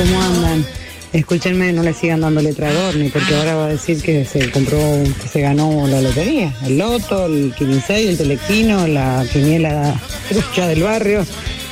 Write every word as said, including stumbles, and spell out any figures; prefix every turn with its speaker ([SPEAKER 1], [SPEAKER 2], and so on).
[SPEAKER 1] ¿cómo andan? Escúchenme, no le sigan dando letra a Dorni, porque ahora va a decir que se compró, que se ganó la lotería, el loto, el quiniseis, el telequino, la quiniela trucha del barrio.